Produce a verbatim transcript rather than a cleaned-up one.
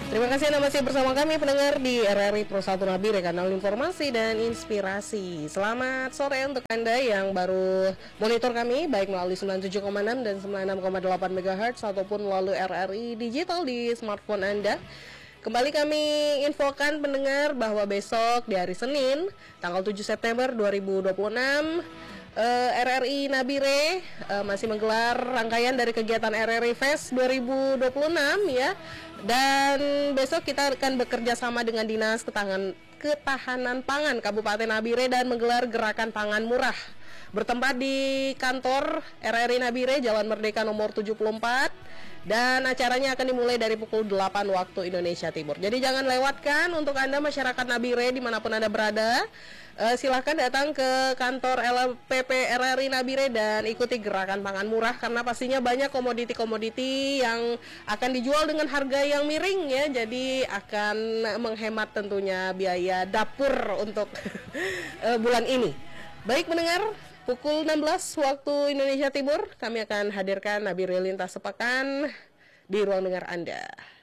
Terima kasih Anda masih bersama kami pendengar di R R I Pro satu Nabire, kanal informasi dan inspirasi. Selamat sore untuk Anda yang baru monitor kami baik melalui sembilan puluh tujuh koma enam dan sembilan puluh enam koma delapan megahertz ataupun melalui R R I digital di smartphone Anda. Kembali kami infokan pendengar bahwa besok di hari Senin tanggal tujuh September dua ribu dua puluh enam Uh, R R I Nabire uh, masih menggelar rangkaian dari kegiatan R R I Fest dua ribu dua puluh enam ya. Dan besok kita akan bekerja sama dengan Dinas Ketahanan, Ketahanan Pangan Kabupaten Nabire dan menggelar gerakan pangan murah bertempat di kantor R R I Nabire Jalan Merdeka nomor tujuh puluh empat. Dan acaranya akan dimulai dari pukul delapan waktu Indonesia Timur. Jadi jangan lewatkan untuk Anda masyarakat Nabire dimanapun Anda berada. Uh, silahkan datang ke kantor L P P R R I Nabire dan ikuti gerakan pangan murah, karena pastinya banyak komoditi-komoditi yang akan dijual dengan harga yang miring ya. Jadi akan menghemat tentunya biaya dapur untuk uh, bulan ini. Baik mendengar, pukul enam belas waktu Indonesia Timur kami akan hadirkan Nabire Lintas Sepekan di ruang dengar Anda.